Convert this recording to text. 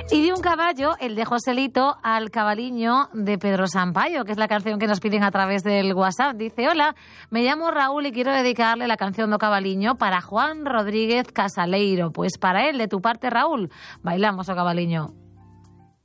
Y de un caballo, el de Joselito, al cabaliño de Pedro Sampaio, que es la canción que nos piden a través del WhatsApp. Dice: hola, me llamo Raúl y quiero dedicarle la canción do cabaliño para Juan Rodríguez Casaleiro. Pues para él, de tu parte, Raúl, bailamos o cabaliño.